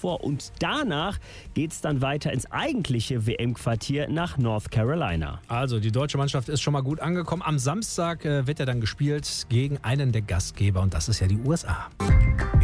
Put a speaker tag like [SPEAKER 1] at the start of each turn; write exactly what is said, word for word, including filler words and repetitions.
[SPEAKER 1] vor. Und danach geht es dann weiter ins eigentliche W M-Quartier nach North Carolina.
[SPEAKER 2] Also die deutsche Mannschaft ist schon mal gut angekommen. Am Samstag äh, wird ja dann gespielt gegen einen der Gastgeber und das ist ja die U S A.